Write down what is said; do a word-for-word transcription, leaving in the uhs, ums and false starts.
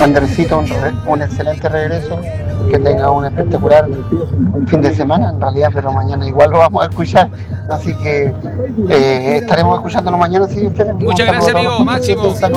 Andresito, un, re- un excelente regreso, que tenga un espectacular fin de semana, en realidad, pero mañana igual lo vamos a escuchar, así que eh, estaremos escuchándolo mañana, si ustedes. Un Muchas saludo a gracias, todos los amigo. compañeros y un Máximo. saludo